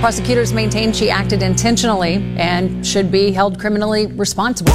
Prosecutors maintain she acted intentionally and should be held criminally responsible.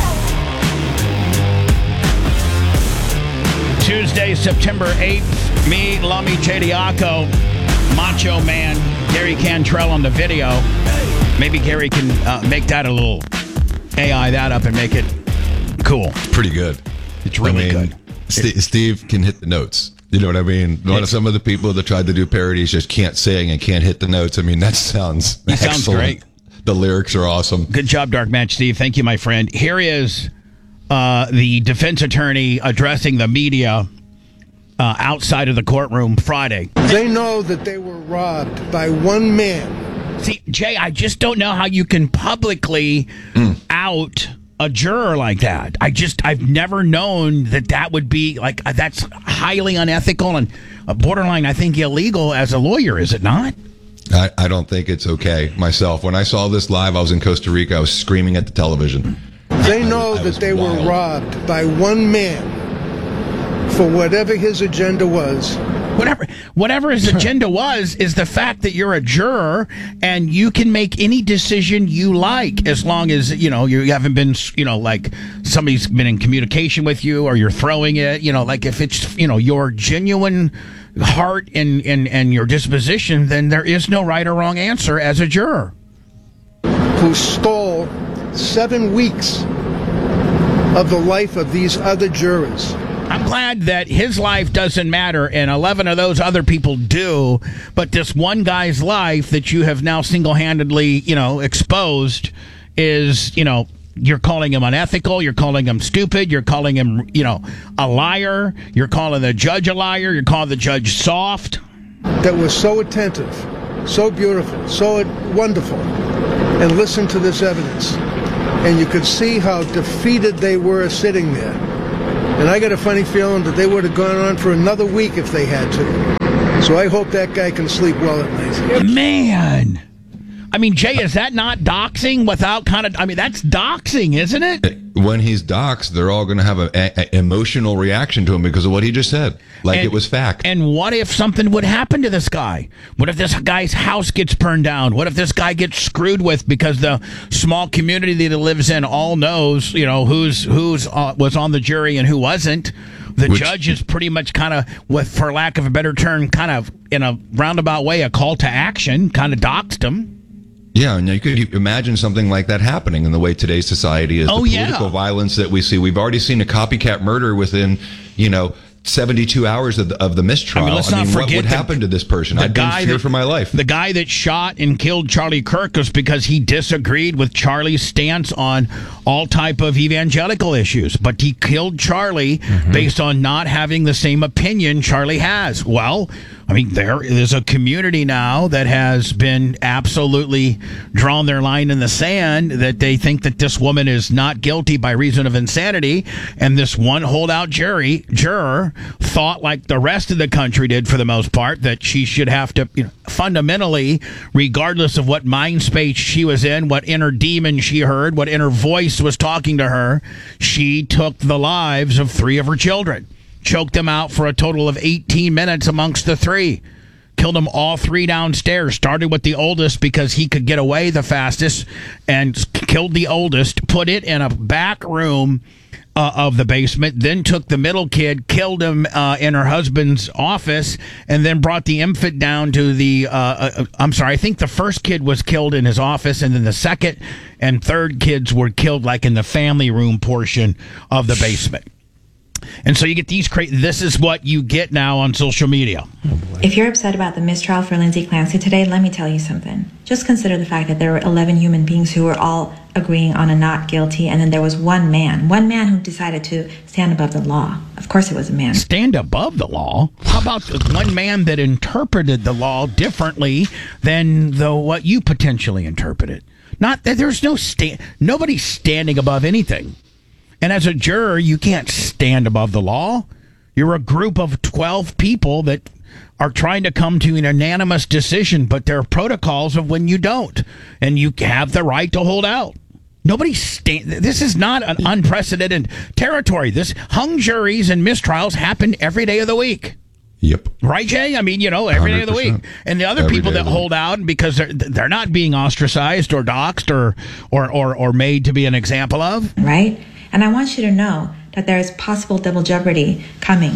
Tuesday, September 8th, me, Lummy Chediaco, Macho Man, Gary Cantrell on the video. Maybe Gary can make that a little AI that up and make it cool. It's pretty good. It's really good. Steve can hit the notes. You know what I mean? Some of the people that tried to do parodies just can't sing and can't hit the notes. I mean, that sounds great. The lyrics are awesome. Good job, Dark Match Steve. Thank you, my friend. Here is the defense attorney addressing the media outside of the courtroom Friday. They know that they were robbed by one man. See, Jay, I just don't know how you can publicly out a juror like that. I've never known that would be like, that's highly unethical and borderline, I think, illegal as a lawyer, is it not? I don't think it's okay myself. When I saw this live, I was in Costa Rica. I was screaming at the television. They know that they were robbed by one man for whatever his agenda was. Whatever his agenda was is the fact that you're a juror and you can make any decision you like as long as, you haven't been, like somebody's been in communication with you or you're throwing it, like if it's, your genuine heart and your disposition, then there is no right or wrong answer as a juror. Who stole 7 weeks of the life of these other jurors. I'm glad that his life doesn't matter and 11 of those other people do, but this one guy's life that you have now single-handedly, exposed is, you're calling him unethical, you're calling him stupid, you're calling him, a liar, you're calling the judge a liar, you're calling the judge soft. That was so attentive, so beautiful, so wonderful, and listen to this evidence. And you could see how defeated they were sitting there. And I got a funny feeling that they would have gone on for another week if they had to. So I hope that guy can sleep well at night. Man. I mean, Jay, is that not doxing without that's doxing, isn't it? When he's doxed, they're all going to have an emotional reaction to him because of what he just said. It was fact. And what if something would happen to this guy? What if this guy's house gets burned down? What if this guy gets screwed with because the small community that he lives in all knows, who's was on the jury and who wasn't? The judge is pretty much kind of, for lack of a better term, kind of in a roundabout way, a call to action, kind of doxed him. Yeah, and you could imagine something like that happening in the way today's society is. Political violence that we see. We've already seen a copycat murder within, 72 hours of the mistrial. Let's not forget what would happen to this person? I'd be in fear for my life. The guy that shot and killed Charlie Kirk was because he disagreed with Charlie's stance on all type of evangelical issues. But he killed Charlie based on not having the same opinion Charlie has. Well, there is a community now that has been absolutely drawn their line in the sand that they think that this woman is not guilty by reason of insanity. And this one holdout juror thought, like the rest of the country did for the most part, that she should have to, fundamentally, regardless of what mind space she was in, what inner demon she heard, what inner voice was talking to her, she took the lives of 3 of her children. Choked them out for a total of 18 minutes amongst the 3. Killed them all 3 downstairs. Started with the oldest because he could get away the fastest and killed the oldest. Put it in a back room of the basement. Then took the middle kid, killed him in her husband's office, and then brought the infant down to the... I think the first kid was killed in his office, and then the second and third kids were killed in the family room portion of the basement. And so you get these this is what you get now on social media. If you're upset about the mistrial for Lindsay Clancy today, let me tell you something. Just consider the fact that there were 11 human beings who were all agreeing on a not guilty, and then there was one man who decided to stand above the law. Of course it was a man. Stand above the law? How about one man that interpreted the law differently than what you potentially interpreted? Not that there's nobody's standing above anything. And as a juror, you can't stand above the law. You're a group of 12 people that are trying to come to an unanimous decision, but there are protocols of when you don't, and you have the right to hold out. This is not an unprecedented territory. This hung juries and mistrials happen every day of the week. Yep. Right, Jay? I mean, every day of the week. And the other people that hold out because they're not being ostracized or doxxed or made to be an example of. Right? And I want you to know that there is possible double jeopardy coming.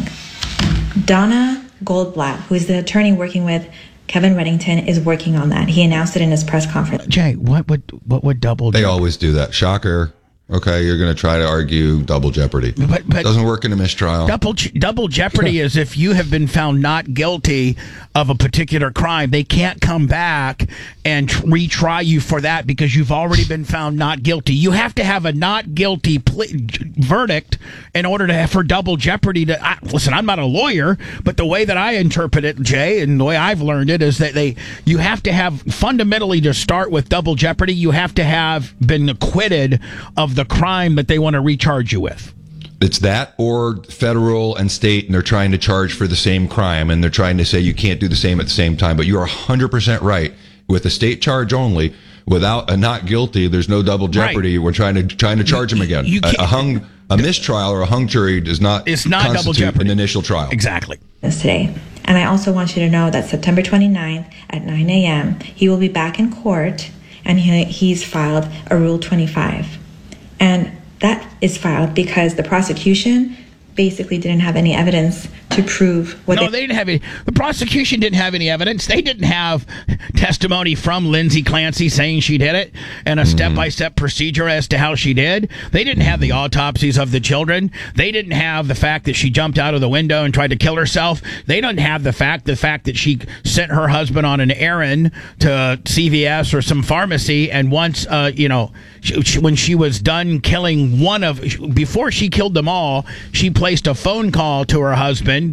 Donna Goldblatt, who is the attorney working with Kevin Reddington, is working on that. He announced it in his press conference. Jay, what would double jeopardy? They always do that. Shocker. Okay, you're going to try to argue double jeopardy. But doesn't work in a mistrial. Double jeopardy is if you have been found not guilty of a particular crime, they can't come back and retry you for that because you've already been found not guilty. You have to have a not guilty verdict in order for double jeopardy to listen. I'm not a lawyer, but the way that I interpret it, Jay, and the way I've learned it is that you have to have fundamentally to start with double jeopardy. You have to have been acquitted of the crime that they want to recharge you with. It's that or federal and state, and they're trying to charge for the same crime, and they're trying to say you can't do the same at the same time. But you are 100% right. With a state charge only, without a not guilty, there's no double jeopardy. Right. We're trying to charge them again. A mistrial or a hung jury does not double jeopardy. An initial trial. Exactly. Today. And I also want you to know that September 29th at 9 a.m., he will be back in court, and he's filed a Rule 25. And that is filed because the prosecution basically didn't have any evidence to prove what they didn't have any. The prosecution didn't have any evidence. They didn't have testimony from Lindsay Clancy saying she did it and a step-by-step procedure as to how she did. They didn't have the autopsies of the children. They didn't have the fact that she jumped out of the window and tried to kill herself. They didn't have the fact that she sent her husband on an errand to CVS or some pharmacy, and once when she was done killing before she killed them all, she placed a phone call to her husband,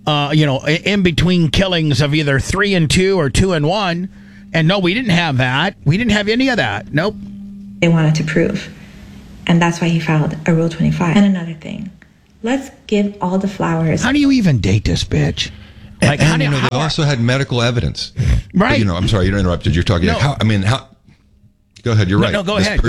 in between killings of either 3 and 2 or 2 and 1. And no, we didn't have that. We didn't have any of that. Nope. They wanted to prove. And that's why he filed a Rule 25. And another thing, let's give all the flowers. How do you even date this bitch? They also had medical evidence. Right. But, I'm sorry, you interrupted. You're talking. No. How? Go ahead. You're right. No, go ahead.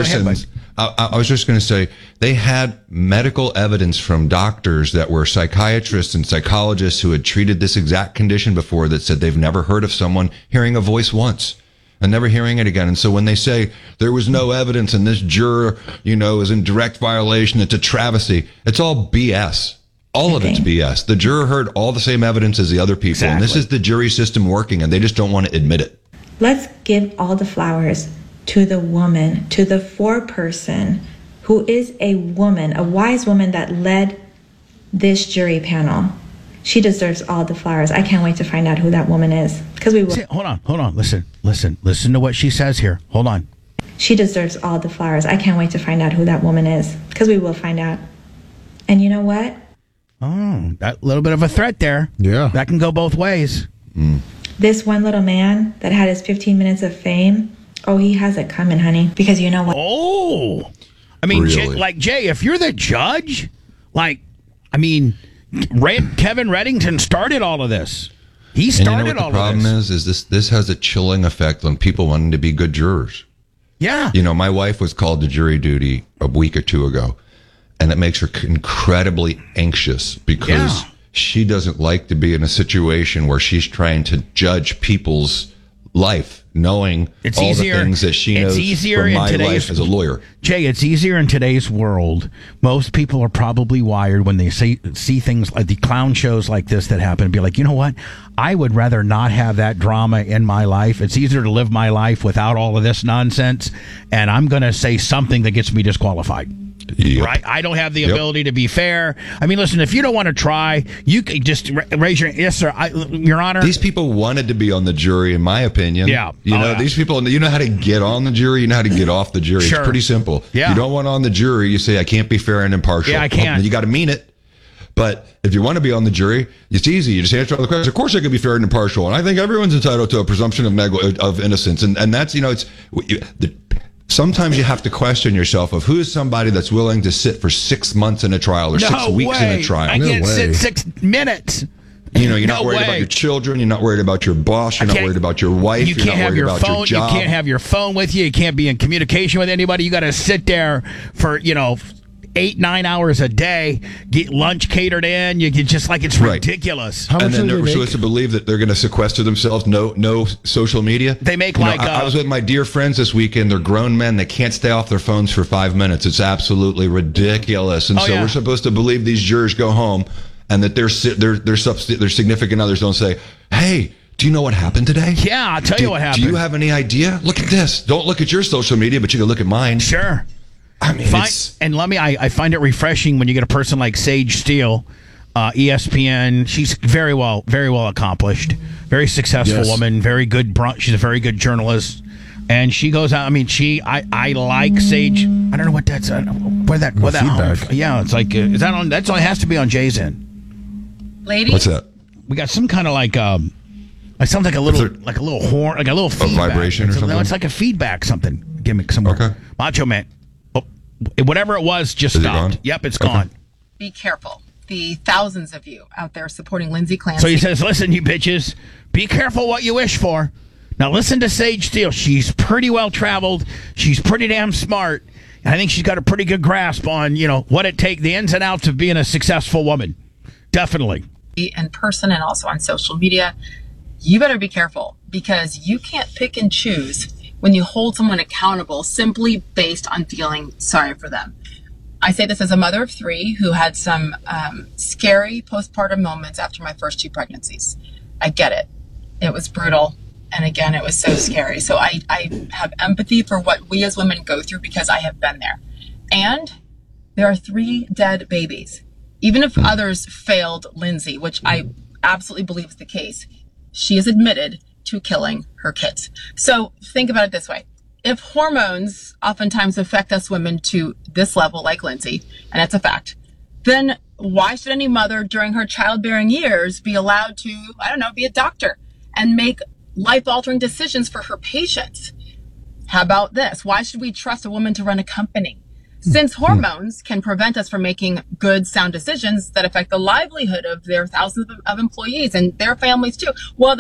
I was just going to say they had medical evidence from doctors that were psychiatrists and psychologists who had treated this exact condition before that said they've never heard of someone hearing a voice once and never hearing it again. And so when they say there was no evidence and this juror, is in direct violation, it's a travesty. It's all BS. All of it's BS. The juror heard all the same evidence as the other people. Exactly. And this is the jury system working, and they just don't want to admit it. Let's give all the flowers to the woman, to the foreperson who is a woman, a wise woman that led this jury panel. She deserves all the flowers. I can't wait to find out who that woman is. Because we will. Hold on. Listen to what she says here. Hold on. She deserves all the flowers. I can't wait to find out who that woman is. Because we will find out. And you know what? Oh, that little bit of a threat there. Yeah. That can go both ways. This one little man that had his 15 minutes of fame, he has it coming, honey. Because you know what? Oh, I mean, really? Jay, if you're the judge, Kevin Reddington started all of this. He started all of this. The problem is this has a chilling effect on people wanting to be good jurors. Yeah. My wife was called to jury duty a week or two ago, and it makes her incredibly anxious because she doesn't like to be in a situation where she's trying to judge people's life, knowing the things that she knows from my life as a lawyer. Jay, it's easier in today's world. Most people are probably wired when they see things like the clown shows like this that happen and be like, you know what? I would rather not have that drama in my life. It's easier to live my life without all of this nonsense, and I'm going to say something that gets me disqualified. Yep. Right? I don't have the ability to be fair. I mean, listen, if you don't want to try, you can just raise your... Yes, sir. Your Honor. These people wanted to be on the jury, in my opinion. Yeah. These people, you know how to get on the jury, you know how to get off the jury. Sure. It's pretty simple. Yeah. You don't want on the jury, you say, I can't be fair and impartial. Yeah, I can't. Well, you got to mean it. But if you want to be on the jury, it's easy. You just answer all the questions. Of course, I can be fair and impartial. And I think everyone's entitled to a presumption of innocence. And that's, sometimes you have to question yourself of who is somebody that's willing to sit for 6 months in a trial or 6 weeks in a trial. I can't sit 6 minutes. You're not worried about your children. You're not worried about your boss. You're not worried about your wife. You can't have your phone. Your job. You can't have your phone with you. You can't be in communication with anybody. You got to sit there for, 8-9 hours a day, get lunch catered in. You get just like it's ridiculous. How much And then do they're they supposed to believe that they're going to sequester themselves. No social media. They make You know, like I was with my dear friends this weekend. They're grown men. They can't stay off their phones for 5 minutes. It's absolutely ridiculous. And Oh, so yeah. we're supposed to believe these jurors go home and that their significant others don't say, "Hey, do you know what happened today?" Yeah, I'll tell you what happened. Do you have any idea? Look at this. Don't look at your social media, but you can look at mine. Sure. I mean, And I find it refreshing when you get a person like Sage Steele, ESPN. She's very well accomplished, very successful Yes. woman, very good. She's a very good journalist, and she goes out. I mean, I like Sage. I don't know what that's where that feedback. Yeah, it's like is that on? That's only has to be on Jay's end. Ladies, what's that? We got some kind of like it sounds like a little horn, like a little feedback. vibration or something? No, it's like a feedback something. Gimmick somewhere. Okay. Macho Man. Oh, whatever it was just Is it stopped. gone? Yep, it's Okay. gone. be careful. The thousands of you out there supporting Lindsay Clancy. So he says, listen, you bitches, be careful what you wish for. Now listen to Sage Steele. She's pretty well traveled. She's pretty damn smart. And I think she's got a pretty good grasp on, what it takes, the ins and outs of being a successful woman. Definitely. in person and also on social media, you better be careful because you can't pick and choose when you hold someone accountable simply based on feeling sorry for them. I say this as a mother of 3 who had some scary postpartum moments after my first 2 pregnancies. I get it. It was brutal. And again, it was so scary. So I have empathy for what we as women go through because I have been there. And there are 3 dead babies. Even if others failed Lindsay, which I absolutely believe is the case, she is admitted to killing her kids. So think about it this way. If hormones oftentimes affect us women to this level, like Lindsay, and it's a fact, then why should any mother during her childbearing years be allowed to, be a doctor and make life-altering decisions for her patients? How about this? Why should we trust a woman to run a company? Since hormones can prevent us from making good, sound decisions that affect the livelihood of their thousands of employees and their families too. Well,